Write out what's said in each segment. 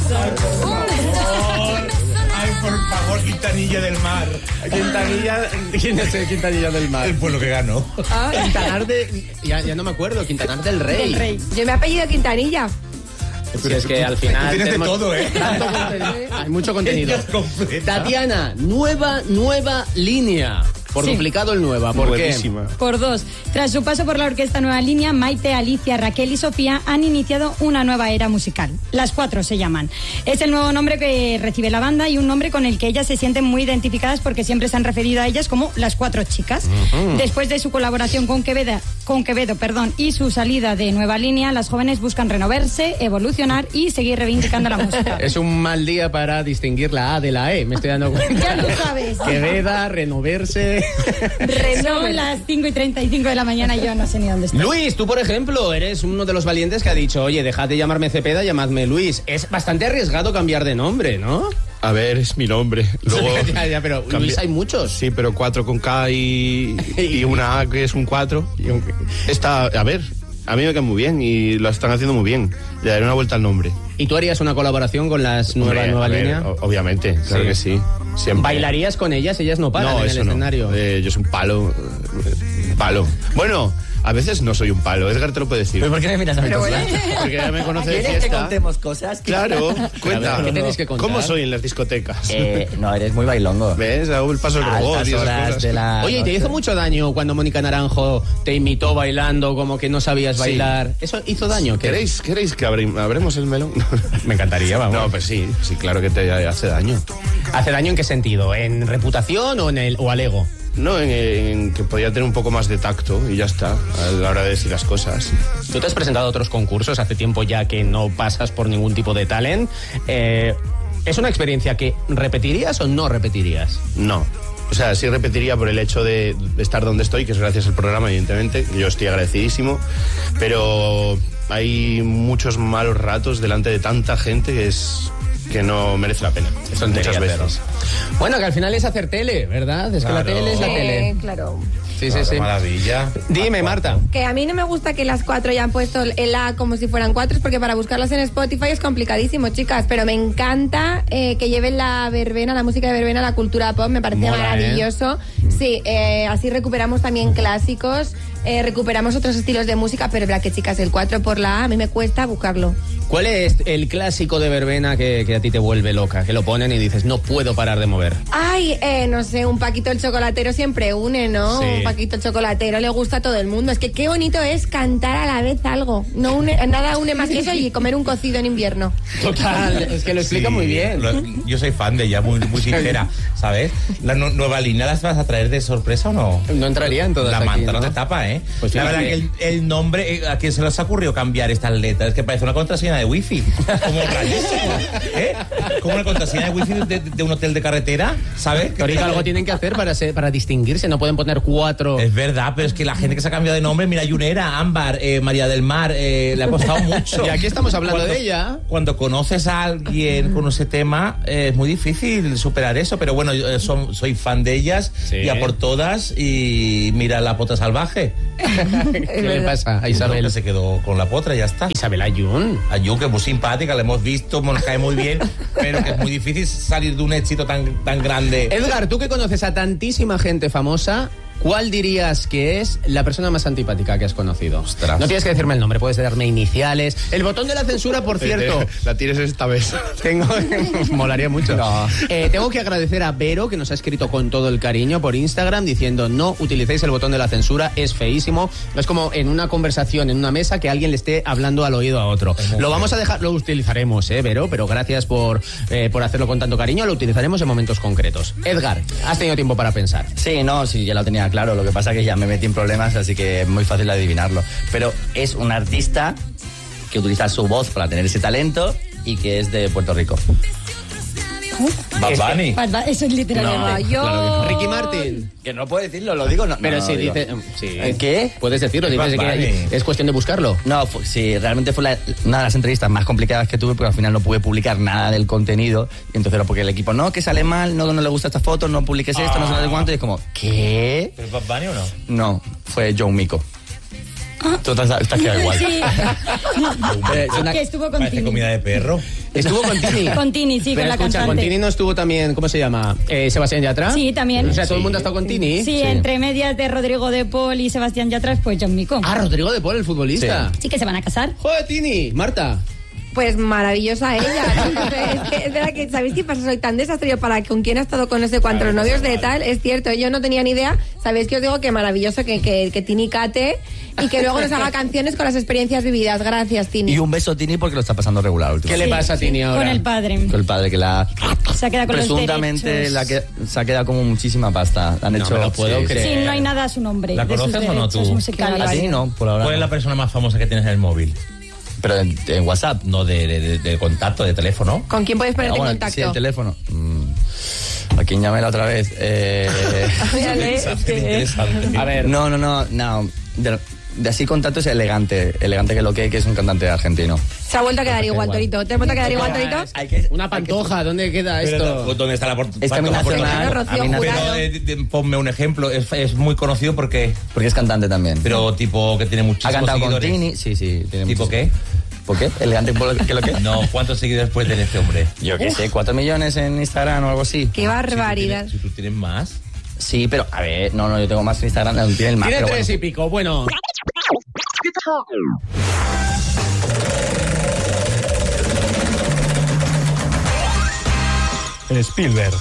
Ay, por favor, Quintanilla del Mar. ¿Quién es el Quintanilla del Mar? El pueblo que ganó. Quintanar ya no me acuerdo, Quintanar del Rey. Yo me apellido Quintanilla. Sí, es que al final tienes de todo, tanto contenido. Hay mucho contenido. Tatiana, nueva línea. Por duplicado el nueva, ¿por qué? Por 2. Tras su paso por la orquesta Nueva Línea, Maite, Alicia, Raquel y Sofía han iniciado una nueva era musical. Las 4 se llaman. Es el nuevo nombre que recibe la banda y un nombre con el que ellas se sienten muy identificadas porque siempre se han referido a ellas como las 4 chicas. Después de su colaboración con Quevedo, y su salida de Nueva Línea, las jóvenes buscan renovarse, evolucionar y seguir reivindicando la música. Es un mal día para distinguir la A de la E, me estoy dando cuenta. Ya lo sabes. Queveda, renoverse. Son las 5:35 de la mañana y yo no sé ni dónde estoy. Luis, tú por ejemplo, eres uno de los valientes que ha dicho, oye, dejad de llamarme Cepeda, llamadme Luis. Es bastante arriesgado cambiar de nombre, ¿no? A ver, es mi nombre. Luego ya, pero Luis hay muchos. Sí, pero 4 con K y una A que es un 4. A ver, a mí me queda muy bien y lo están haciendo muy bien. Le daré una vuelta al nombre. ¿Y tú harías una colaboración con las nueva línea? Obviamente, claro que sí. Siempre. ¿Bailarías con ellas? Ellas no paran en el escenario. Yo soy un palo. Bueno, a veces no soy un palo. Edgar te lo puede decir. ¿Pero por qué me miras a mí? Porque ya me conoce de ¿Quieres fiesta. que contemos cosas? Claro, cuenta. ¿Qué tenéis que contar? ¿Cómo soy en las discotecas? No, eres muy bailongo. ¿Ves? Hago el paso del robot y esas cosas. Oye, ¿te hizo mucho daño cuando Mónica Naranjo te imitó bailando como que no sabías bailar? ¿Eso hizo daño? ¿Queréis que abremos el melón? Me encantaría, vamos. No, pues sí, claro que te hace daño. ¿Hace daño en qué sentido? ¿En reputación o al ego? No, en que podía tener un poco más de tacto y ya está, a la hora de decir las cosas. Tú te has presentado a otros concursos hace tiempo ya que no pasas por ningún tipo de talent. ¿Es una experiencia que repetirías o no repetirías? No. O sea, sí repetiría por el hecho de estar donde estoy, que es gracias al programa, evidentemente. Yo estoy agradecidísimo, pero hay muchos malos ratos delante de tanta gente que no merece la pena. Muchas veces. Bueno, que al final es hacer tele, ¿verdad? Es que la tele es la tele. Claro. Sí. Maravilla. Dime, Marta. Que a mí no me gusta que las 4 hayan puesto el A como si fueran 4, porque para buscarlas en Spotify es complicadísimo, chicas. Pero me encanta que lleven la verbena, la música de verbena, la cultura pop. Me parece maravilloso. Sí, así recuperamos también clásicos, recuperamos otros estilos de música, pero verdad que, chicas, el 4 por la A mí me cuesta buscarlo. ¿Cuál es el clásico de verbena que a ti te vuelve loca? Que lo ponen y dices, no puedo parar de mover. Ay, no sé, un Paquito el Chocolatero siempre une, ¿no? Sí. Un Paquito el Chocolatero le gusta a todo el mundo. Es que qué bonito es cantar a la vez algo. Nada une más que eso y comer un cocido en invierno. Total, es que lo explica muy bien. Yo soy fan de ella, muy sincera, ¿sabes? ¿La nueva línea las vas a traer de sorpresa o no? No entraría en todas La aquí, manta ¿no? no te tapa, ¿eh? Pues la fíjate. verdad que el nombre, ¿a quién se les ha ocurrido cambiar estas letras? Es que parece una contraseña de wifi. Como rarísimo, ¿eh? Como una contraseña de wifi de un hotel de carretera, ¿sabes? Ahorita algo tienen que hacer para distinguirse, no pueden poner 4. Es verdad, pero es que la gente que se ha cambiado de nombre, mira, Yunera, Ámbar, María del Mar, le ha costado mucho. Y aquí estamos hablando de ella. Cuando conoces a alguien con ese tema, es muy difícil superar eso, pero bueno, yo soy fan de ellas, y a por todas, y mira la potra salvaje. ¿Qué le pasa a Isabel? Que se quedó con la potra, ya está. Isabel Ayun. Ayun, que es muy simpática, la hemos visto, nos cae muy bien, pero que es muy difícil salir de un éxito tan grande. Edgar, tú que conoces a tantísima gente famosa, ¿cuál dirías que es la persona más antipática que has conocido? Ostras. No tienes que decirme el nombre, puedes darme iniciales. El botón de la censura, por cierto. La tienes esta vez. Molaría mucho. No. Tengo que agradecer a Vero, que nos ha escrito con todo el cariño por Instagram, diciendo no utilicéis el botón de la censura, es feísimo. Es como en una conversación, en una mesa, que alguien le esté hablando al oído a otro. Lo vamos a dejar, lo utilizaremos, Vero, pero gracias por hacerlo con tanto cariño, lo utilizaremos en momentos concretos. Edgar, ¿has tenido tiempo para pensar? Sí, ya lo tenía claro, lo que pasa es que ya me metí en problemas, así que es muy fácil adivinarlo. Pero es un artista que utiliza su voz para tener ese talento y que es de Puerto Rico. Bad Bunny. Eso es literal. No, Claro que- Ricky Martin. Que no puedo decirlo, lo digo. No, Pero no, si lo digo. dice... Sí. ¿Qué? Puedes decirlo, Es dices Bad que Bunny. es cuestión de buscarlo. No, sí, realmente fue una de las entrevistas más complicadas que tuve porque al final no pude publicar nada del contenido. Y entonces era porque el equipo, no, que sale mal, no le gusta esta foto, no publiques esto, no sé de cuánto. Y es como, ¿qué? ¿Pero es Bad Bunny o no? No, fue John Mico. Tú te has quedado igual. Sí. una- Que estuvo con Parece Tini. comida de perro. Estuvo con Tini. Con Tini, sí, Pero con la escucha, cantante. con Tini no estuvo también, ¿cómo se llama? ¿Sebastián Yatra? Sí, también. O sea, todo el mundo ha estado con Tini. Sí, entre medias de Rodrigo de Paul y Sebastián Yatra, pues John Mico. Ah, Rodrigo de Paul, el futbolista. Sí que se van a casar. Joder, Tini. Marta. Pues maravillosa ella. Es verdad que, ¿sabéis qué pasa? Soy tan desastre para con quién ha estado con no sé cuántos novios de tal. Es cierto, yo no tenía ni idea. Sabéis que os digo que maravilloso que Tini cate y que luego nos haga canciones con las experiencias vividas. Gracias, Tini. Y un beso a Tini porque lo está pasando regular ¿Qué últimamente. le pasa a Tini ahora? Con el padre. Con el padre que Se ha quedado con los presuntamente derechos. se ha quedado como muchísima pasta. Han No hecho, me lo puedo sí, creer. Sí, no hay nada a su nombre. ¿La de sus conoces o no derechos tú? musicales. Así no, por ahora. ¿Cuál es no. la persona más famosa que tienes en el móvil? Pero en WhatsApp. No, de contacto, de teléfono. ¿Con quién puedes ponerte en Sí, contacto? el teléfono. ¿A quién llamé la otra vez? Mírale, es que- Interesante. A ver, No. De así contacto es elegante. Elegante que es un cantante argentino. Se ha vuelto a quedar igual, Torito. ¿Te has vuelto a quedar igual, Torito? una pantoja, ¿dónde queda esto? ¿Dónde está la Es que a mí nacional. Rocío a mí nacional- Jurado. Pero ponme un ejemplo. Es muy conocido porque. porque es cantante también. Pero tipo que tiene ha muchísimos cantado con seguidores. Tini. Sí. Tiene ¿Tipo muchísimos. qué? ¿Por qué? ¿Elegante que lo que? No, ¿cuántos seguidores puede tener este hombre? Yo qué sé, 4 millones en Instagram o algo así. Qué barbaridad. Si tú tienes más. Sí, pero a ver, no, yo tengo más en Instagram, no tiene el más. Tiene pero 3 bueno. y pico, bueno. Spielberg.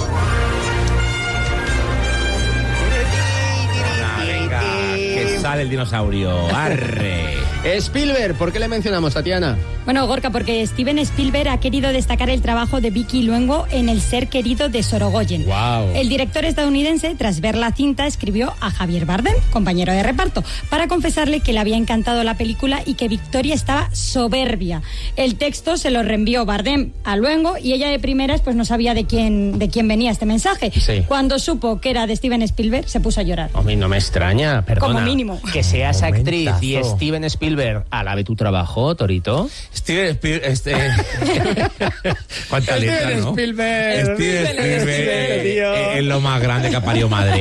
Venga, que sale el dinosaurio. Arre. Spielberg, ¿por qué le mencionamos, Tatiana? Bueno, Gorka, porque Steven Spielberg ha querido destacar el trabajo de Vicky Luengo en El ser querido de Sorogoyen. Guau. El director estadounidense, tras ver la cinta, escribió a Javier Bardem, compañero de reparto, para confesarle que le había encantado la película y que Victoria estaba soberbia. El texto se lo reenvió Bardem a Luengo y ella de primeras pues no sabía de quién venía este mensaje. Sí. Cuando supo que era de Steven Spielberg, se puso a llorar. Hombre, no me extraña, perdona. Como mínimo. Que seas actriz y Momentazo. Steven Spielberg alabe tu trabajo, Torito. Steven Spielberg. ¿Cuánta letra, no? Spielberg. Steven Spielberg es lo más grande que ha parido madre.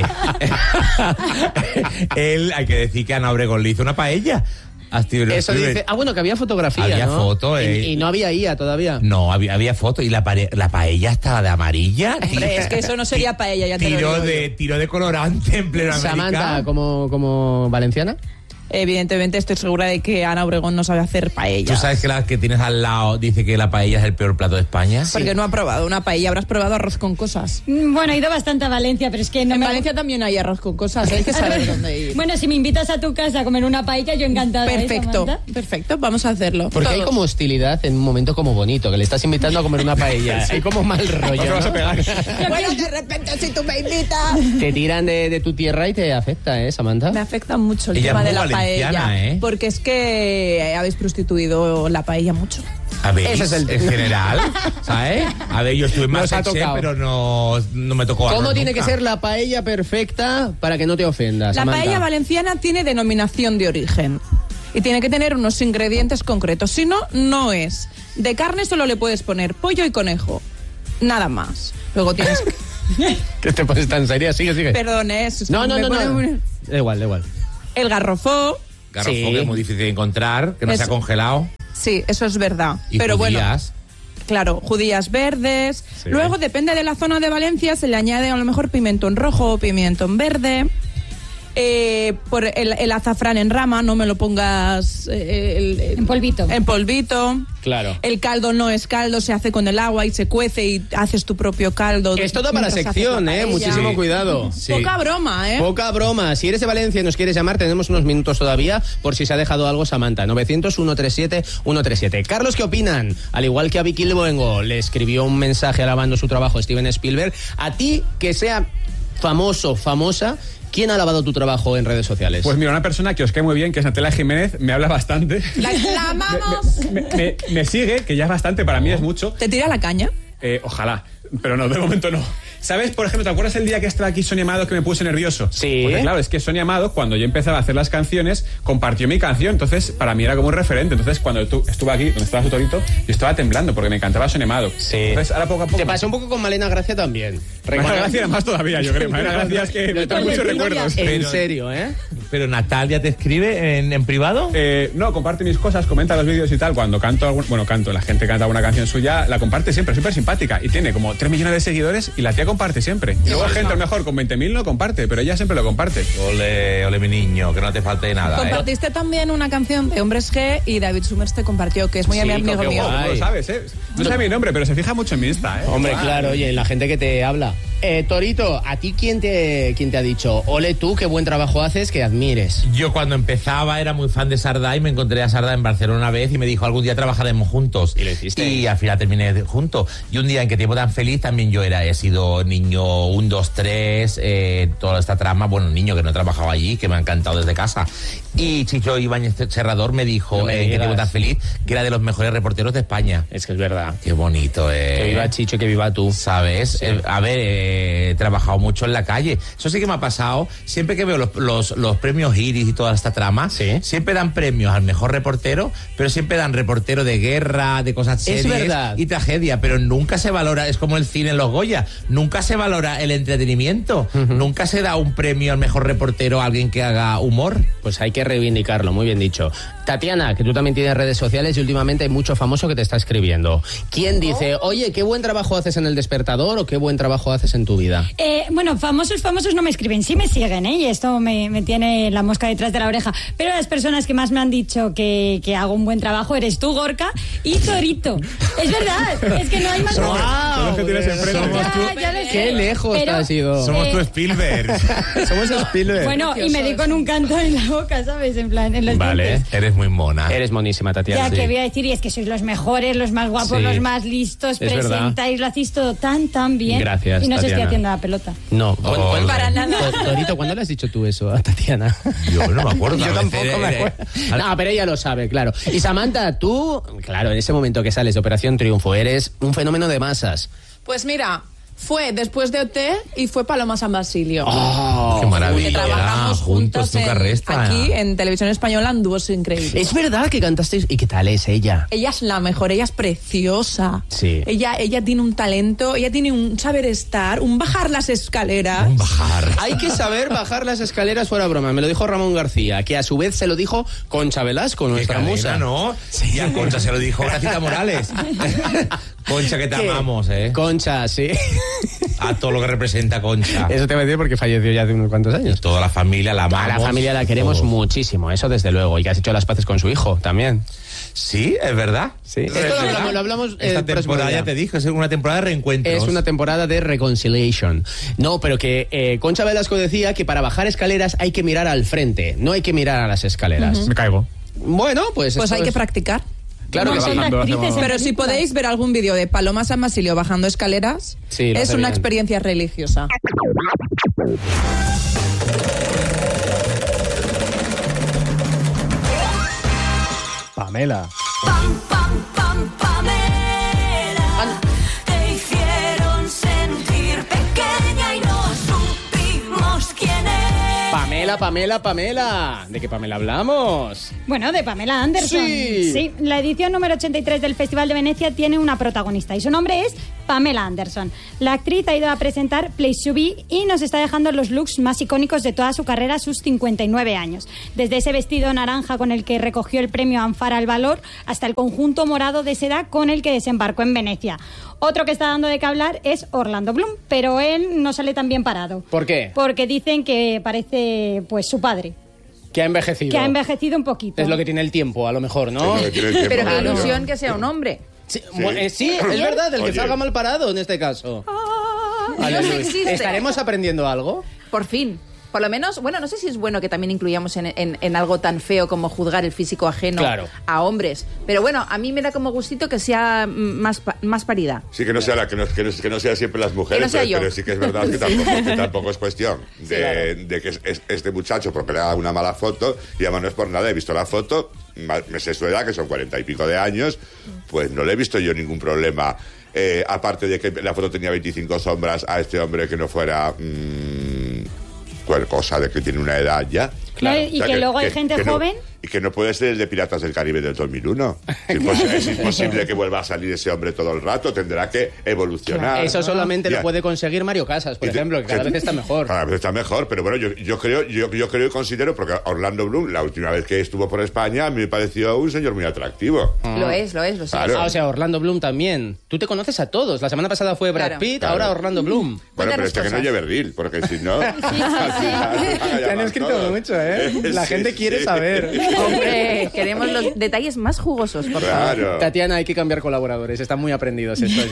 Él, hay que decir que Ana Obregón le hizo una paella a Steven Eso Spielberg. dice. Ah, bueno, que había fotografía. Había ¿no? foto, Y no había IA todavía. No, había foto y la paella estaba de amarilla. Hombre, es que eso no sería paella, ya te lo digo yo. Tiro de colorante en pleno Samantha, América. como valenciana. Evidentemente estoy segura de que Ana Obregón no sabe hacer paella. ¿Tú sabes que la que tienes al lado dice que la paella es el peor plato de España? Porque no ha probado una paella, habrás probado arroz con cosas. Bueno, he ido bastante a Valencia, pero es que no En me... Valencia también hay arroz con cosas, hay que saber dónde ir. Bueno, si me invitas a tu casa a comer una paella, yo encantada. ¿eh, Perfecto, Samantha? perfecto, vamos a hacerlo. Porque hay Todos. como hostilidad en un momento como bonito, que le estás invitando a comer una paella. Hay como mal rollo. ¿no? Bueno, de repente si tú me invitas. Te tiran de tu tierra y te afecta, Samantha? Me afecta mucho el Ella tema es de muy la valenciana, paella. ¿eh? Porque es que habéis prostituido la paella mucho. A ver, Ese es el- en general, ¿sabes? A ver, yo estuve en Nos ha Masterchef, tocado. pero no me tocó ¿Cómo arroz tiene nunca. que ser la paella perfecta para que no te ofendas? La Samantha? paella valenciana tiene denominación de origen y tiene que tener unos ingredientes concretos. Si no, no es. De carne solo le puedes poner pollo y conejo. Nada más. Luego tienes que... ¿Qué te pones tan seria? Sigue. Perdón, es No. me pone muy- Da igual. El garrofó. Garrofó, Sí. que es muy difícil de encontrar, que no Es- se ha congelado. Sí, eso es verdad. Y Pero bueno, judías. claro, judías verdes. Sí. Luego, depende de la zona de Valencia, se le añade a lo mejor pimentón rojo o pimentón verde. Por el azafrán en rama, no me lo pongas En polvito. En polvito. Claro. El caldo no es caldo, se hace con el agua y se cuece y haces tu propio caldo. Es todo para mientras haces sección, la paella. Muchísimo Sí. cuidado. Sí. Poca broma, Poca broma. Si eres de Valencia y nos quieres llamar, tenemos unos minutos todavía por si se ha dejado algo, Samantha. 900-137-137. Carlos, ¿qué opinan? Al igual que a Vicky Luengo le escribió un mensaje alabando su trabajo Steven Spielberg. A ti, que sea famoso, famosa, ¿quién ha alabado tu trabajo en redes sociales? Pues mira, una persona que os cae muy bien, que es Natalia Jiménez, me habla bastante. La amamos. Me sigue, que ya es bastante, para mí es mucho. ¿Te tira la caña? Ojalá, pero no, de momento no. ¿Sabes, por ejemplo, te acuerdas el día que estaba aquí Sonia Amado que me puse nervioso? Sí. Porque claro, es que Sonia Amado, cuando yo empezaba a hacer las canciones, compartió mi canción, entonces para mí era como un referente. Entonces cuando tú estuve aquí, donde estabas tú, Torito, yo estaba temblando porque me encantaba Sonia Amado. Sí. Entonces ahora poco a poco... Te pasó un poco con Malena Gracia también. Malena Gracia era más todavía, yo creo. Malena Gracia es que me trae muchos recuerdos. En serio, ¿eh? Pero Natalia te escribe en privado. No, comparte mis cosas, comenta los vídeos y tal. Cuando canto, la gente canta alguna canción suya, la comparte siempre, súper simpática. Y tiene como 3 millones de seguidores y la tía comparte siempre. Y luego gente a lo mejor con 20.000 no comparte, pero ella siempre lo comparte. Ole, ole mi niño, que no te falte de nada. Compartiste también una canción de Hombres G y David Summers te compartió, que es muy amigo mío. No lo sabes, ¿eh? No sabe mi nombre, pero se fija mucho en mi Insta, ¿eh? Hombre, claro, oye, la gente que te habla. Torito, ¿a ti quién te ha dicho? Ole tú, qué buen trabajo haces, que admires. Yo cuando empezaba era muy fan de Sardá y me encontré a Sardá en Barcelona una vez y me dijo, algún día trabajaremos juntos. Y lo hiciste. Y al final terminé juntos. Y un día en que tiempo tan feliz también yo he sido niño 1, 2, 3, toda esta trama, bueno, niño que no he trabajado allí, que me ha encantado desde casa. Y Chicho Ibáñez Serrador me dijo, No me en que tiempo digas. tan feliz, que era de los mejores reporteros de España. Es que es verdad. Qué bonito, Que viva Chicho, que viva tú. ¿Sabes? Sí. He trabajado mucho en la calle. Eso sí que me ha pasado. Siempre que veo los premios Iris y toda esta trama, Sí. siempre dan premios al mejor reportero, pero siempre dan reportero de guerra, de cosas Es serias verdad. y tragedia, pero nunca se valora, es como el cine en los Goya, nunca se valora el entretenimiento, nunca se da un premio al mejor reportero a alguien que haga humor. Pues hay que reivindicarlo, muy bien dicho. Tatiana, que tú también tienes redes sociales y últimamente hay mucho famoso que te está escribiendo. ¿Quién dice, oye, qué buen trabajo haces en El Despertador o qué buen trabajo haces en tu vida? Bueno, famosos no me escriben, sí me siguen, ¿eh? Y esto me tiene la mosca detrás de la oreja. Pero las personas que más me han dicho que hago un buen trabajo eres tú, Gorka, y Torito. Es verdad, es que no hay más... Son los que tienes enfrente. Ya lo sé. Qué lejos Pero, te has ido. Somos tu Spielberg. Somos Spielberg. Bueno, y me di con un canto en la boca, ¿sabes? En plan, en los Vale. dientes. Eres muy mona. Eres monísima, Tatiana. Ya, Sí. que voy a decir, y es que sois los mejores, los más guapos, Sí. los más listos, Es verdad. presentáis, lo hacéis todo tan bien. Gracias, Y no os estoy Tatiana. haciendo la pelota. No, Ole. Para nada. Torito, ¿cuándo le has dicho tú eso a Tatiana? Yo no me acuerdo. Yo a veces, tampoco me acuerdo. No, pero ella lo sabe, claro. Y Samantha, tú, claro, en ese momento que sales de Operación Triunfo, eres un fenómeno de masas. Pues mira, fue después de OT y fue Paloma San Basilio. Oh, Qué maravilla. Que trabajamos juntos nunca resta. aquí en Televisión Española en dúos increíbles. Es verdad que cantasteis. ¿Y qué tal es ella? Ella es la mejor, ella es preciosa. Sí. Ella tiene un talento, ella tiene un saber estar, un bajar las escaleras. Un bajar. Hay que saber bajar las escaleras fuera broma. Me lo dijo Ramón García, que a su vez se lo dijo Concha Velasco, Qué nuestra cadena, musa. ¿no? Y a Concha se lo dijo Gracita Morales. Concha, que te ¿Qué? amamos, ¿eh? Concha, sí. A todo lo que representa Concha. Eso te voy a decir porque falleció ya hace unos cuantos años. Toda la familia la amamos. A la familia la queremos todos. muchísimo, eso desde luego. Y que has hecho las paces con su hijo también. Sí, es verdad. Sí. Es Esto verdad. lo hablamos Esta el próximo temporada, día. ya te dije, es una temporada de reencuentros. Es una temporada de reconciliation. No, pero que Concha Velasco decía que para bajar escaleras hay que mirar al frente, no hay que mirar a las escaleras. Me caigo. Bueno, pues Pues esto hay que es- practicar. Claro que No sí. son bajando, actrices hacemos- en Pero si películas. podéis ver algún vídeo de Paloma San Basilio bajando escaleras, Sí, lo es hace una bien. experiencia religiosa. Pamela. Pam, pam, pam, Pamela. Te hicieron sentir pequeña y no supimos quién es. Pamela. ¿De qué Pamela hablamos? Bueno, de Pamela Anderson. Sí. La edición número 83 del Festival de Venecia tiene una protagonista y su nombre es Pamela Anderson. La actriz ha ido a presentar Place to Be y nos está dejando los looks más icónicos de toda su carrera a sus 59 años. Desde ese vestido naranja con el que recogió el premio Anfara al Valor hasta el conjunto morado de seda con el que desembarcó en Venecia. Otro que está dando de qué hablar es Orlando Bloom, pero él no sale tan bien parado. ¿Por qué? Porque dicen que parece pues su padre, Que ha envejecido. que ha envejecido un poquito. Es lo que tiene el tiempo, a lo mejor, ¿no? Pero qué Claro. ilusión que sea un hombre. Sí, sí, es verdad, el que Oye. salga mal parado en este caso. Dios Aleluya. existe. ¿Estaremos aprendiendo algo? Por fin. Por lo menos, bueno, no sé si es bueno que también incluyamos en algo tan feo como juzgar el físico ajeno Claro. a hombres. Pero bueno, a mí me da como gustito que sea más paridad. Sí, que no sea que no sea siempre las mujeres, Que no sea yo. pero sí que es verdad que tampoco es cuestión de que este muchacho propela una mala foto, y además no es por nada, he visto la foto, me sé su edad, que son 40 y pico de años, pues no le he visto yo ningún problema aparte de que la foto tenía 25 sombras, a este hombre que no fuera cualquier cosa de que tiene una edad ya. Claro, y que luego hay gente joven. Y que no puede ser el de Piratas del Caribe del 2001. Es imposible que vuelva a salir ese hombre todo el rato, tendrá que evolucionar. Eso solamente lo puede conseguir Mario Casas, por ejemplo, que cada vez está mejor. Cada vez está mejor, pero bueno, yo creo y considero, porque Orlando Bloom, la última vez que estuvo por España, a mí me pareció un señor muy atractivo. Lo es. Claro. O sea, Orlando Bloom también. Tú te conoces a todos. La semana pasada fue Brad Pitt, ahora Orlando Bloom. Bueno, pero que no lleve reel, porque si no... Te han escrito mucho, ¿eh? La gente quiere saber. Hombre, queremos los detalles más jugosos, por favor. Tatiana, hay que cambiar colaboradores. Están muy aprendidos estos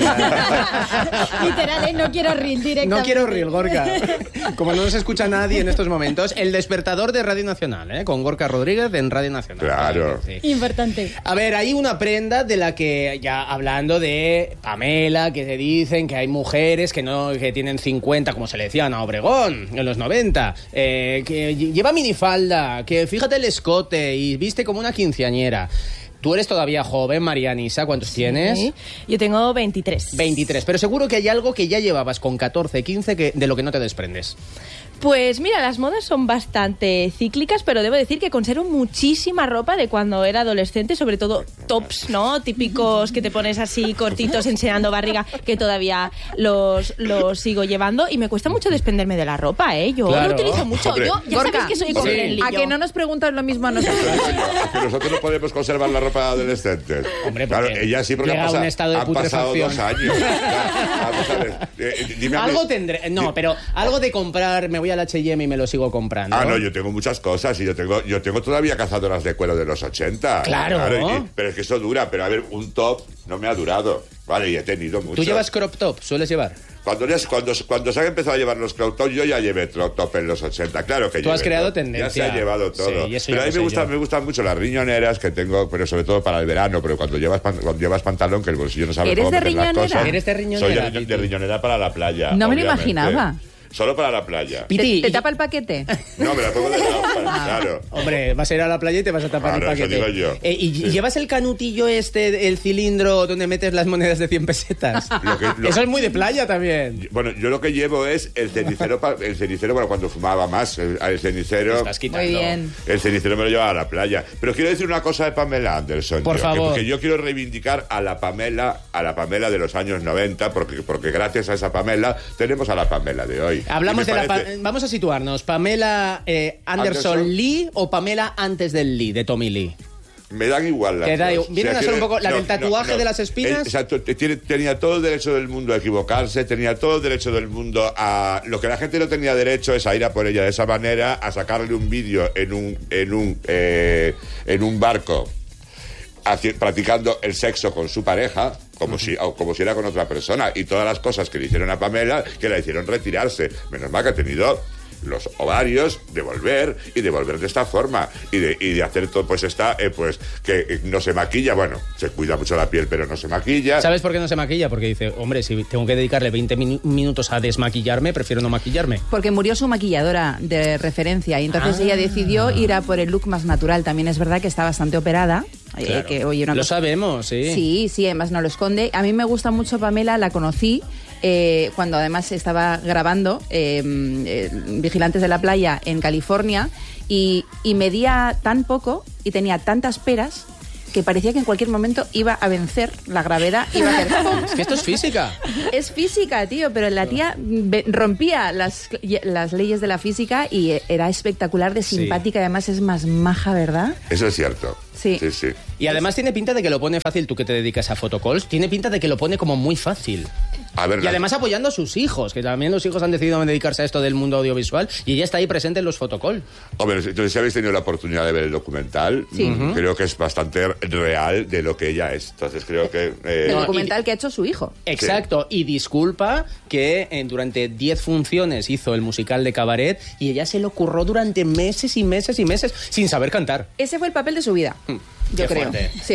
ya. Literal, no quiero reel directamente. No quiero reel, Gorka. Como no nos escucha nadie en estos momentos, el despertador de Radio Nacional, con Gorka Rodríguez en Radio Nacional. Claro. Sí. Importante. A ver, hay una prenda de la que, ya hablando de Pamela, que se dicen que hay mujeres que tienen 50, como se le decía a Ana Obregón en los 90, que lleva minifalda, que fíjate el escote y viste como una quinceañera. Tú eres todavía joven, María Anisa, ¿cuántos tienes? Yo tengo 23. 23, pero seguro que hay algo que ya llevabas con 14, 15 de lo que no te desprendes. Pues mira, las modas son bastante cíclicas, pero debo decir que conservo muchísima ropa de cuando era adolescente, sobre todo tops, ¿no? Típicos que te pones así cortitos enseñando barriga, que todavía los sigo llevando y me cuesta mucho desprenderme de la ropa, ¿eh? Yo lo utilizo mucho. Hombre, yo ya sabes que soy eco-friendly. A que no nos preguntas lo mismo a nosotros. A que nosotros no podemos conservar la ropa de adolescentes. Hombre, claro, ella sí, porque llega a un estado de han pasado putrefacción. 2 años. Vamos a ver. Dime a mí. Algo tendré. No, pero algo de comprar, me voy al H&M y me lo sigo comprando. No, yo tengo muchas cosas y yo tengo todavía cazadoras de cuelo de los 80. Claro. Pero es que eso dura, pero a ver, un top no me ha durado. Vale, y he tenido mucho. ¿Tú llevas crop top? ¿Sueles llevar? Cuando se han empezado a llevar los crop top, yo ya llevé crop top en los 80. Claro que tú has creado tendencia. Ya se ha llevado todo. Sí, pero a mí me gustan mucho las riñoneras que tengo, pero sobre todo para el verano. Pero cuando llevas pantalón, que el bolsillo no sabe cómo meter las cosas. ¿Eres de riñonera? Soy de riñonera para la playa. No me lo imaginaba. Solo para la playa. ¿Te tapa el paquete? No, me la pongo de lado, claro. Hombre, vas a ir a la playa y te vas a tapar el paquete. Eso digo yo. ¿Y llevas el canutillo el cilindro donde metes las monedas de 100 pesetas? Eso es muy de playa también. Bueno, yo lo que llevo es el cenicero, bueno, cuando fumaba más, el cenicero... Estás quitando. Muy bien. El cenicero me lo llevaba a la playa. Pero quiero decir una cosa de Pamela Anderson. Por favor. Porque yo quiero reivindicar a la Pamela de los años 90, porque gracias a esa Pamela tenemos a la Pamela de hoy. Hablamos de vamos a situarnos. ¿Pamela Anderson Lee o Pamela antes del Lee, de Tommy Lee? Me dan igual las dos. Vienen a ser un poco la del tatuaje de las espinas. Exacto, tenía todo el derecho del mundo a equivocarse, tenía todo el derecho del mundo a... Lo que la gente no tenía derecho es a ir a por ella de esa manera, a sacarle un vídeo en un barco practicando el sexo con su pareja, como si era con otra persona, y todas las cosas que le hicieron a Pamela, que la hicieron retirarse. Menos mal que ha tenido los ovarios de volver de esta forma y de hacer todo, pues que no se maquilla, bueno, se cuida mucho la piel pero no se maquilla. ¿Sabes por qué no se maquilla? Porque dice, hombre, si tengo que dedicarle 20 minutos a desmaquillarme, prefiero no maquillarme. Porque murió su maquilladora de referencia y entonces ella decidió ir a por el look más natural. También es verdad que está bastante operada. Claro. Lo sabemos, sí. Sí, además no lo esconde. A mí me gusta mucho Pamela, la conocí cuando además estaba grabando Vigilantes de la Playa en California y medía tan poco y tenía tantas peras que parecía que en cualquier momento iba a vencer la gravedad, iba a hacer ¡pum! Es que esto es física. Es física, tío, pero la tía rompía las leyes de la física y era espectacular de simpática, además es más maja, ¿verdad? Eso es cierto. Sí. Y además tiene pinta de que lo pone fácil, tú que te dedicas a photocalls, tiene pinta de que lo pone como muy fácil. Y además apoyando a sus hijos, que también los hijos han decidido dedicarse a esto del mundo audiovisual y ella está ahí presente en los photocalls. Hombre, entonces si habéis tenido la oportunidad de ver el documental, creo que es bastante real de lo que ella es. Entonces creo que... el documental que ha hecho su hijo. Exacto, y disculpa que durante 10 funciones hizo el musical de Cabaret y ella se lo curró durante meses y meses y meses sin saber cantar. Ese fue el papel de su vida, yo creo. Fuerte. Sí.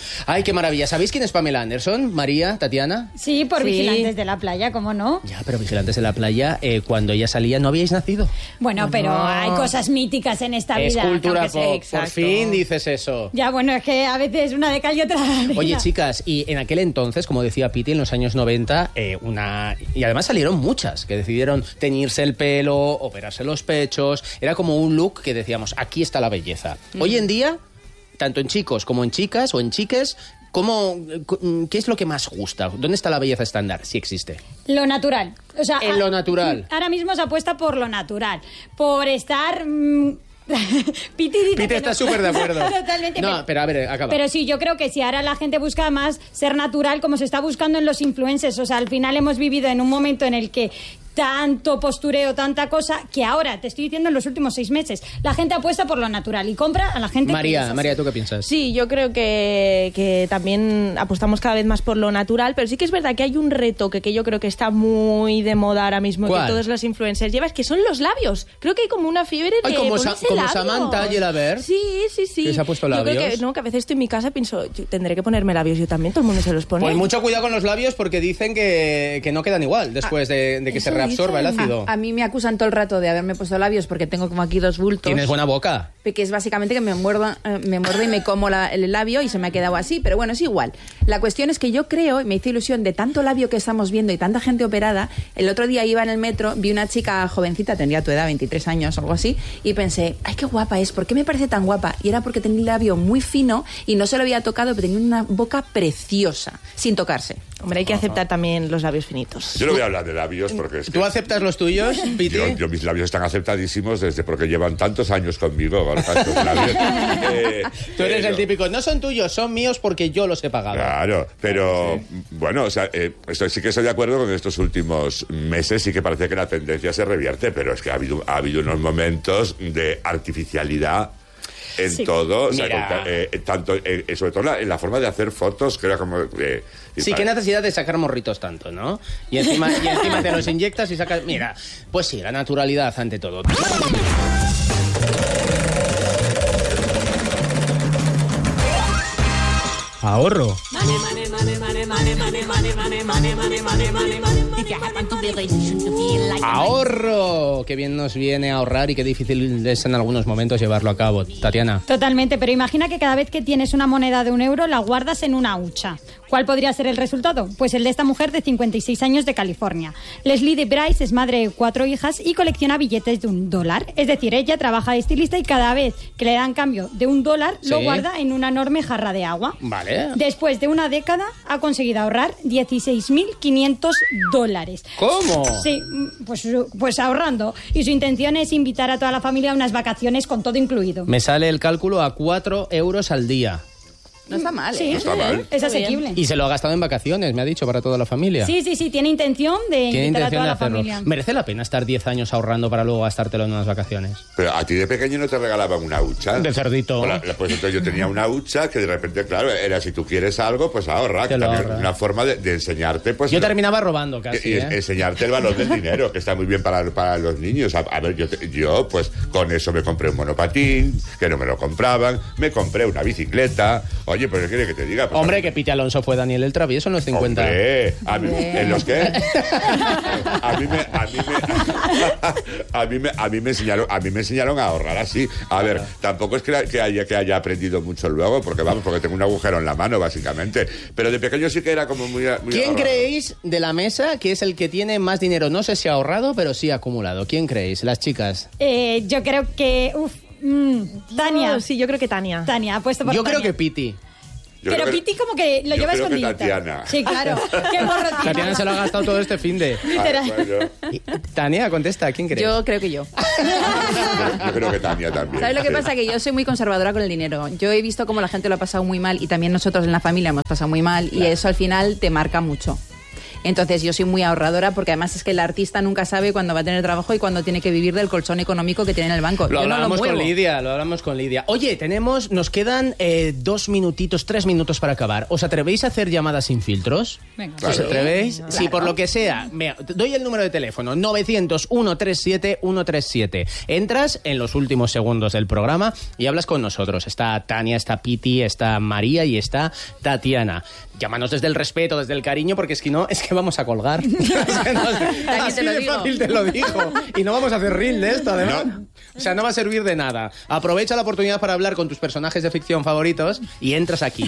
Ay, qué maravilla. ¿Sabéis quién es Pamela Anderson? María, Tatiana. Sí, por Vigilantes de la Playa, ¿cómo no? Ya, pero Vigilantes de la Playa, cuando ella salía no habíais nacido. Bueno, pero hay cosas míticas en esta Es vida. cultura aunque sea- pop. Por exacto. fin dices eso. Ya, bueno, es que a veces una de cal y otra de arena. Oye, chicas, y en aquel entonces, como decía Piti, en los años 90, y además salieron muchas que decidieron teñirse el pelo, operarse los pechos. Era como un look que decíamos, aquí está la belleza. Hoy en día, tanto en chicos como en chicas o en chiques, ¿qué es lo que más gusta? ¿Dónde está la belleza estándar, si existe? Lo natural. O sea, En lo natural. Ahora mismo se apuesta por lo natural. Por estar... Piti dice Piti que está no. súper de acuerdo. Totalmente. No, pero a ver, acaba. Pero sí, yo creo que si ahora la gente busca más ser natural como se está buscando en los influencers. O sea, al final hemos vivido en un momento en el que tanto postureo, tanta cosa, que ahora, te estoy diciendo en los últimos 6 meses, la gente apuesta por lo natural y compra a la gente que es María, así. María, ¿tú qué piensas? Sí, yo creo que también apostamos cada vez más por lo natural, pero sí que es verdad que hay un retoque que yo creo que está muy de moda ahora mismo, ¿Cuál? que todos los influencers llevan, que son los labios. Creo que hay como una fiebre de Ay, como ponerse como labios. Samantha Gelaber. Sí. ¿Que se ha puesto Yo creo labios? que a veces estoy en mi casa y pienso, yo tendré que ponerme labios yo también, todo el mundo se los pone. Pues mucho cuidado con los labios porque dicen que no quedan igual después de que se Eso reabsorba el dicen. ácido. A mí me acusan todo el rato de haberme puesto labios porque tengo como aquí 2 bultos. Tienes buena boca. Que es básicamente que me muerdo y me como el labio y se me ha quedado así, pero bueno, es igual. La cuestión es que yo creo, y me hizo ilusión de tanto labio que estamos viendo y tanta gente operada, el otro día iba en el metro, vi una chica jovencita, tendría tu edad, 23 años o algo así, y pensé, ay, qué guapa es, ¿por qué me parece tan guapa? Y era porque tenía el labio muy fino y no se lo había tocado, pero tenía una boca preciosa, sin tocarse. Hombre, hay que aceptar también los labios finitos. Yo no voy a hablar de labios porque es que ¿Tú aceptas los tuyos, Piti? yo mis labios están aceptadísimos desde porque llevan tantos años conmigo. Gorka, estos labios. Tú eres el Pero- típico, no son tuyos, son míos porque yo los he pagado. Claro, pero bueno, o sea, sí que estoy de acuerdo con estos últimos meses, sí que parece que la tendencia se revierte, pero es que ha habido unos momentos de artificialidad en Sí. todo, o sea, Mira. tanto, sobre todo en la forma de hacer fotos, que era como... Sí, qué necesidad de sacar morritos tanto, ¿no? Y encima te los inyectas y sacas... Mira, pues sí, la naturalidad ante todo. Ahorro. Ahorro. Qué bien nos viene ahorrar y qué difícil es en algunos momentos llevarlo a cabo. Tatiana. Totalmente, pero imagina que cada vez que tienes una moneda de €1 la guardas en una hucha. ¿Cuál podría ser el resultado? Pues el de esta mujer de 56 años de California. Leslie de Bryce es madre de 4 hijas y colecciona billetes de $1. Es decir, ella trabaja de estilista y cada vez que le dan cambio de $1 lo Sí. guarda en una enorme jarra de agua. Vale. Después de una década ha conseguido ahorrar $16.500. ¿Cómo? Sí, pues ahorrando. Y su intención es invitar a toda la familia a unas vacaciones con todo incluido. Me sale el cálculo a 4 euros al día. No está mal, Sí, ¿eh? No está mal. es asequible. Y se lo ha gastado en vacaciones, me ha dicho, para toda la familia. Sí, tiene intención de Tiene invitar a intención toda de la hacerlo. familia. ¿Merece la pena estar 10 años ahorrando para luego gastártelo en unas vacaciones? Pero a ti de pequeño no te regalaban una hucha. De cerdito. Pues entonces yo tenía una hucha que de repente, claro, era si tú quieres algo, pues ahorra. Te Que lo también ahorras. una forma de enseñarte, pues... Yo terminaba robando y casi, ¿eh? enseñarte el valor del dinero, que está muy bien para los niños. A ver, yo, pues, con eso me compré un monopatín, que no me lo compraban, me compré una bicicleta. Oye, pues, ¿qué quiere que te diga? Pues, Hombre, que Piti Alonso fue Daniel el Travieso en los 50. Hombre, ¿en los qué? A mí me enseñaron a ahorrar así. A ver, tampoco es que haya aprendido mucho luego, porque tengo un agujero en la mano, básicamente. Pero de pequeño sí que era como muy ¿Quién ahorrador. creéis de la mesa que es el que tiene más dinero? No sé si ahorrado, pero sí acumulado. ¿Quién creéis? Las chicas. Yo creo que... Tania. Sí, yo creo que Tania. Tania, apuesto por Yo creo Tania. que Piti. Yo Pero creo que- Piti como que lo yo lleva creo que escondidita. Tatiana. Sí, claro. Qué morro tiene. Tatiana se lo ha gastado todo este finde. Literal. Bueno, Tania, contesta. ¿Quién crees? Yo creo que yo. yo creo que Tania también. ¿Sabes lo que Sí. pasa? Que yo soy muy conservadora con el dinero. Yo he visto cómo la gente lo ha pasado muy mal y también nosotros en la familia hemos pasado muy mal y eso al final te marca mucho. Entonces yo soy muy ahorradora porque además es que el artista nunca sabe cuándo va a tener trabajo y cuándo tiene que vivir del colchón económico que tiene en el banco. Lo Yo no hablamos muevo. con Lidia. Oye, nos quedan 3 minutos para acabar. ¿Os atrevéis a hacer llamadas sin filtros? Venga. ¿Os atrevéis? Claro. Sí, por lo que sea. Mira, doy el número de teléfono, 900-137-137. Entras en los últimos segundos del programa y hablas con nosotros. Está Tania, está Piti, está María y está Tatiana. Llámanos desde el respeto, desde el cariño, porque es que no, es que vamos a colgar. Así te lo de digo. fácil te lo digo. Y no vamos a hacer reel de esto, además. No. O sea, no va a servir de nada. Aprovecha la oportunidad para hablar con tus personajes de ficción favoritos y entras aquí.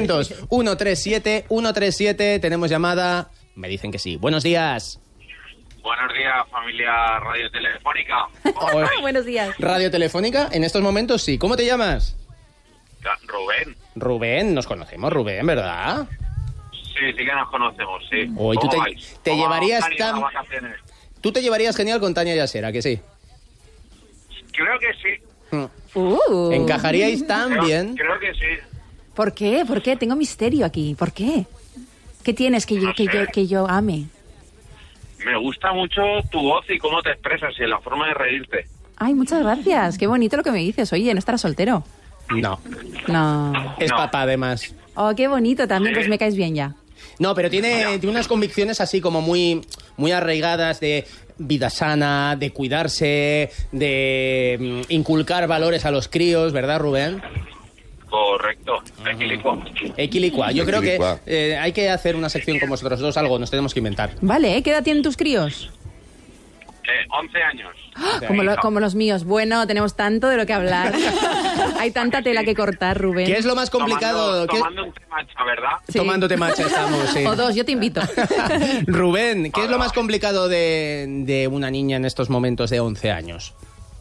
900-137-137. Tenemos llamada. Me dicen que sí. Buenos días. Buenos días, familia Radio Telefónica. Buenos días. Radio Telefónica, en estos momentos sí. ¿Cómo te llamas? Rubén. Rubén, nos conocemos, Rubén, ¿verdad? Sí, sí que nos conocemos, sí. Hoy tú ¿Cómo te vais? te ¿Cómo llevarías van tan- las vacaciones? Tú te llevarías genial con Tania Yasera, que sí. Creo que sí. Encajaríais tan Creo- bien. Creo que sí. ¿Por qué? ¿Por qué? Tengo misterio aquí. ¿Por qué? ¿Qué tienes que yo, No que sé. yo, que yo ame? Me gusta mucho tu voz y cómo te expresas y la forma de reírte. Ay, muchas gracias. Qué bonito lo que me dices. Oye, ¿no estarás soltero? No, No. es No. papá además. Oh, qué bonito también. Sí. Pues me caes bien ya. No, pero tiene unas convicciones así como muy, muy arraigadas de vida sana, de cuidarse, de inculcar valores a los críos, ¿verdad, Rubén? Correcto. Equilicuo. Equilicua. Yo creo que Equilicua. hay que hacer una sección con vosotros dos, algo nos tenemos que inventar. Vale, ¿eh? ¿Qué edad tienen tus críos? 11 años. Como los míos. Bueno, tenemos tanto de lo que hablar. Hay tanta tela que cortar, Rubén. ¿Qué es lo más complicado? Tomando un temacha, ¿verdad? Sí. Tomándote macha estamos, sí. O dos, yo te invito. Rubén, ¿qué es lo más complicado de una niña en estos momentos de 11 años?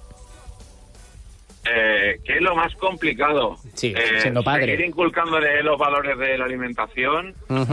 ¿Qué es lo más complicado? Sí, siendo padre. Seguir inculcándole los valores de la alimentación, Ujú.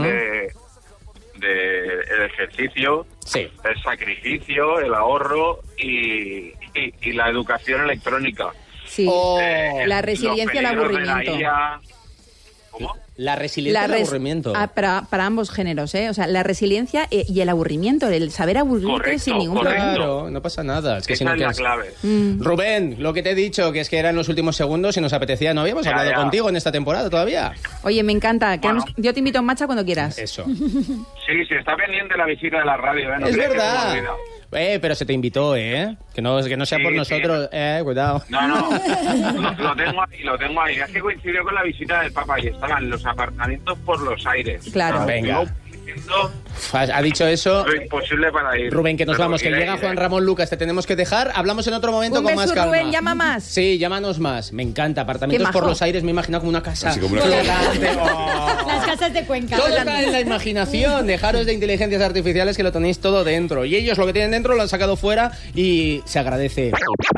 el ejercicio, Sí. el sacrificio, el ahorro y la educación electrónica. Sí. La resiliencia y el los peligros de la aburrimiento. IA. ¿Cómo? La resiliencia y el aburrimiento. Para ambos géneros, ¿eh? O sea, la resiliencia y el aburrimiento, el saber aburrirte Correcto, sin ningún correcto. problema. Claro, no pasa nada. Es que Esa si no es la quedas- clave. Rubén, lo que te he dicho, que es que eran los últimos segundos y nos apetecía. No habíamos Ya, hablado ya. contigo en esta temporada todavía. Oye, me encanta. Bueno. Yo te invito a marcha cuando quieras. Eso. Sí, está pendiente la visita de la radio, ¿eh? No Es crees que se me verdad. olvida. Pero se te invitó, ¿eh? Que no sea Sí, por sí. nosotros. Cuidado. No, lo tengo ahí. Es que coincidió con la visita del Papa y estaban los apartamentos por los aires. Claro. Venga. Yo diciendo Ha dicho eso. lo imposible para ir. Rubén, que nos Pero vamos, que iré, llega iré. Juan Ramón Lucas, te tenemos que dejar. Hablamos en otro momento Un con beso, más calma. Rubén, llama más. Sí, llámanos más. Me encanta. Apartamentos Qué por majo. los aires, me imagino como una casa Así como una flotante. Oh. Las casas de Cuenca. Todo está en la imaginación. Dejaros de inteligencias artificiales que lo tenéis todo dentro. Y ellos lo que tienen dentro lo han sacado fuera y se agradece.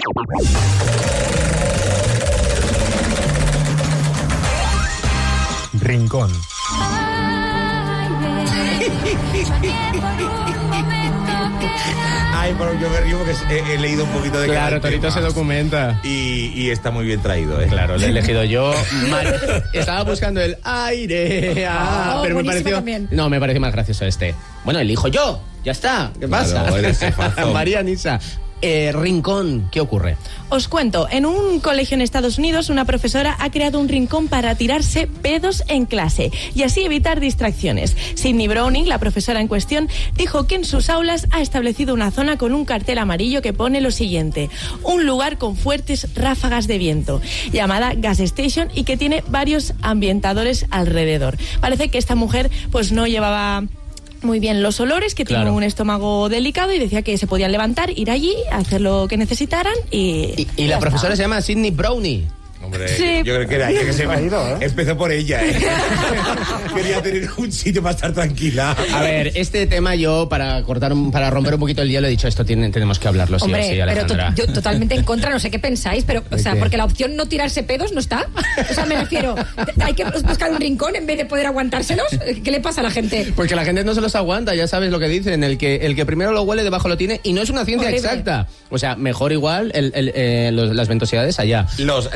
Rincón. Ay, pero yo me río porque he leído un poquito de qué va Claro, el Torito tema. se documenta. Y está muy bien traído, ¿eh? Claro, lo he elegido yo. Estaba buscando el aire. Oh, pero me buenísimo pareció. también. No, me parece más gracioso este. Bueno, elijo yo. Ya está. ¿Qué pasa? Claro, eres jefazo. María Nisa. Rincón, ¿qué ocurre? Os cuento, en un colegio en Estados Unidos una profesora ha creado un rincón para tirarse pedos en clase y así evitar distracciones. Sidney Browning, la profesora en cuestión, dijo que en sus aulas ha establecido una zona con un cartel amarillo que pone lo siguiente: un lugar con fuertes ráfagas de viento, llamada Gas Station, y que tiene varios ambientadores alrededor. Parece que esta mujer pues no llevaba muy bien los olores, que tiene Claro. un estómago delicado y decía que se podían levantar, ir allí, hacer lo que necesitaran Y ya la está. profesora se llama Sidney Brownie. Hombre, Sí. yo creo que era ella que se empezó por ella, ¿eh? Quería tener un sitio para estar tranquila. A ver, este tema yo, para romper un poquito el hielo, he dicho, esto tenemos que hablarlo, sí o Hombre, sí, pero Alejandra. yo totalmente en contra, no sé qué pensáis, pero, o sea, qué? porque la opción no tirarse pedos no está. O sea, me refiero, hay que buscar un rincón en vez de poder aguantárselos. ¿Qué le pasa a la gente? Porque la gente no se los aguanta, ya sabes lo que dicen, el que primero lo huele, debajo lo tiene, y no es una ciencia Horrible. exacta. O sea, mejor igual las ventosidades allá. La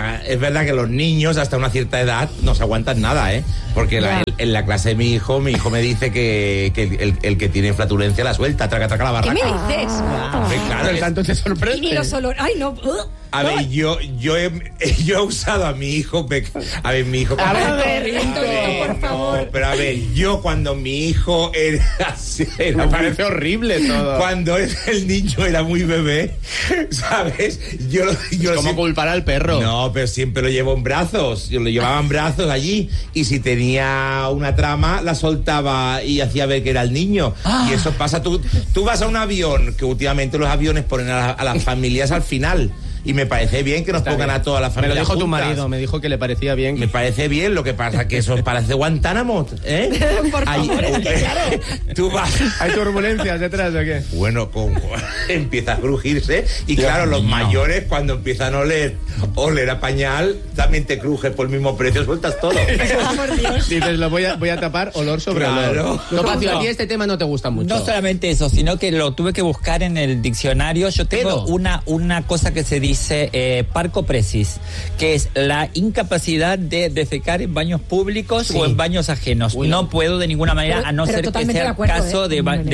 es verdad que los niños hasta una cierta edad no se aguantan nada, ¿eh? Porque en la clase de mi hijo me dice que el que tiene flatulencia la suelta, traca la barraca. ¿Qué me dices? Claro, el tanto te sorprende. Y ni los olores. Ay, no. A ver, yo he usado a mi hijo. A ver, mi hijo. A ver, por favor. No, pero a ver, yo cuando mi hijo era me parece horrible todo. Cuando el niño era muy bebé, ¿sabes? Yo ¿Cómo siempre, culpar al perro? No, pero siempre lo llevo en brazos. Yo lo llevaba en brazos allí. Y si tenía una trama, la soltaba y hacía ver que era el niño. Y eso pasa. Tú vas a un avión, que últimamente los aviones ponen a las familias al final. Y me parece bien que nos pongan a todas las familias. Me lo dijo tu juntas. marido, me dijo que le parecía bien. Me parece bien, lo que pasa que eso parece Guantánamo, ¿eh? Por favor, claro. Tú vas. ¿Hay turbulencias detrás o qué? Bueno, empieza a crujirse y claro, los mayores cuando empiezan a oler a pañal, también te crujes por el mismo precio, sueltas todo. Por Dios. Dices, lo voy a tapar olor sobre olor. Topacio, a ti este tema no te gusta mucho. No solamente eso, sino que lo tuve que buscar en el diccionario. Yo tengo una cosa que se dice parcopresis, que es la incapacidad de defecar en baños públicos o en baños ajenos. No puedo de ninguna manera, a no ser que sea caso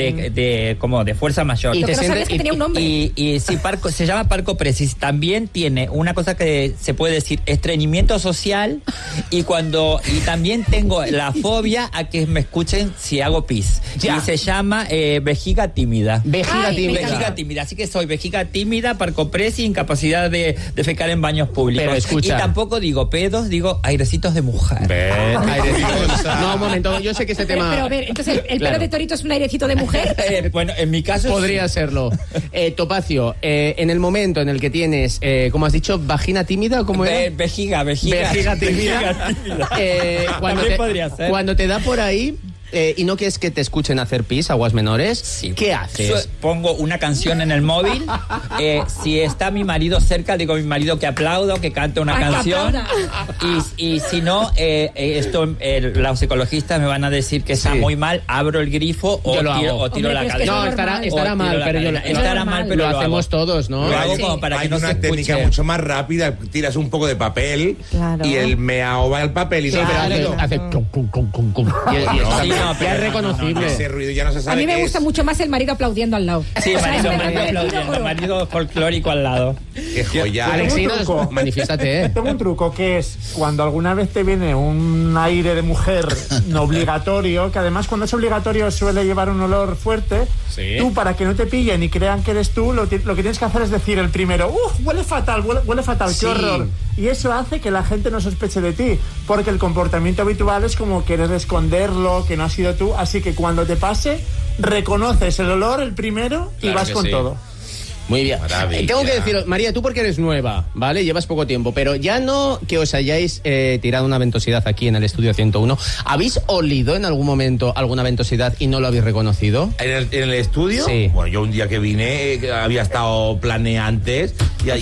de fuerza mayor. Y te sabías que tenía un nombre. Y sí, se llama parcopresis. También tiene una cosa que se puede decir estreñimiento social y también tengo la fobia a que me escuchen si hago pis. Y se llama vejiga tímida. Vejiga tímida. Así que soy vejiga tímida, parcopresis, incapacidad de defecar en baños públicos. Pero escucha. Y tampoco digo pedos, digo airecitos de mujer. No, un momento, yo sé que ese tema... Pero a ver, entonces, ¿el pelo de Torito es un airecito de mujer? Bueno, en mi caso podría serlo. Topacio, en el momento en el que tienes, ¿cómo has dicho? ¿Vagina tímida? ¿Cómo era? Vejiga tímida. También podría ser. Cuando te da por ahí... ¿y no quieres que te escuchen hacer pis, aguas menores? ¿Qué haces? Pongo una canción en el móvil. Si está mi marido cerca, digo a mi marido que aplaudo, que cante una canción. Y si no, los ecologistas me van a decir que está muy mal, abro el grifo o tiro la cadena. No, estará mal, pero lo hacemos todos, ¿no? Lo hago como para que no se escuche. Hay una técnica mucho más rápida, tiras un poco de papel y el meao va al papel y hace ya es reconocible. Ese ruido ya no se sabe. A mí me gusta mucho más el marido aplaudiendo al lado. Sí, marido folclórico al lado. Qué joya. Alexinos, manifiéstate. Tengo un truco que es cuando alguna vez te viene un aire de mujer no obligatorio, que además cuando es obligatorio suele llevar un olor fuerte. Tú, para que no te pillen y crean que eres tú, lo que tienes que hacer es decir el primero, huele fatal, qué horror. Y eso hace que la gente no sospeche de ti, porque el comportamiento habitual es como querer esconderlo, que no has sido tú, así que cuando te pase, reconoces el olor el primero y vas con todo. Muy bien. Tengo que deciros, María, tú porque eres nueva, ¿vale? Llevas poco tiempo, pero ya no que os hayáis tirado una ventosidad aquí en el estudio 101. ¿Habéis olido en algún momento alguna ventosidad y no lo habéis reconocido? ¿En el estudio? Sí. Bueno, yo un día que vine había estado planeantes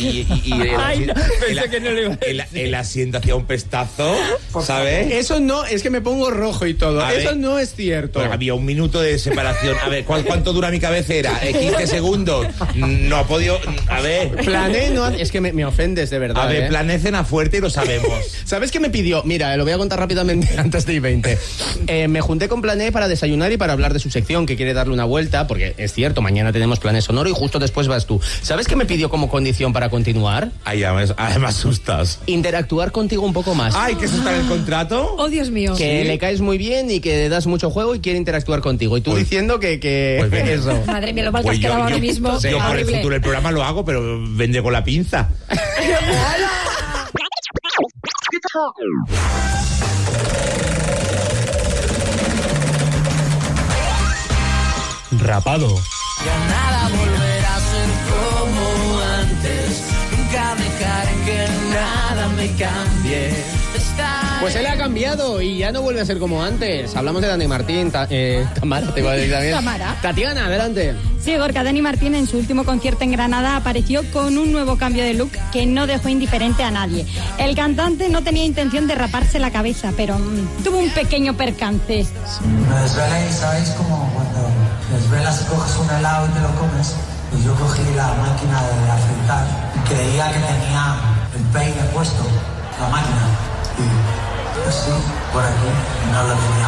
el asiento hacía un pestazo, ¿sabes? Eso no, es que me pongo rojo y todo. Eso no es cierto. Pues había un minuto de separación. A ver, ¿cuánto dura mi cabecera? 15 segundos. No ha podido. A ver. Plané, no. Es que me ofendes de verdad. A ver, Plané cena fuerte y lo sabemos. ¿Sabes qué me pidió? Mira, lo voy a contar rápidamente antes de I-20. Me junté con Plané para desayunar y para hablar de su sección, que quiere darle una vuelta, porque es cierto, mañana tenemos Plané Sonoro y justo después vas tú. ¿Sabes qué me pidió como condición para continuar? Ay, me asustas. Interactuar contigo un poco más. Ay, ¿que eso está en el contrato? Oh, Dios mío. Que le caes muy bien y que das mucho juego y quiere interactuar contigo. Y tú diciendo que eso. Madre mía, lo mal que has quedado ahora mismo. Yo por el futuro del programa lo hago, pero vendré con la pinza. Rapado. Ya nada volverá a ser como antes. Nunca dejaré que nada me cambie. Pues él ha cambiado y ya no vuelve a ser como antes. Hablamos de Dani Martín, Tamara, te iba a decir también. Tamara. Tatiana, adelante. Sí, Gorka, Dani Martín en su último concierto en Granada apareció con un nuevo cambio de look que no dejó indiferente a nadie. El cantante no tenía intención de raparse la cabeza, pero tuvo un pequeño percance. Me desvelé y sabéis como cuando desvelas y coges un helado y te lo comes. Pues yo cogí la máquina de afeitar y creía que tenía el peine puesto, la máquina, y así por aquí no lo tenía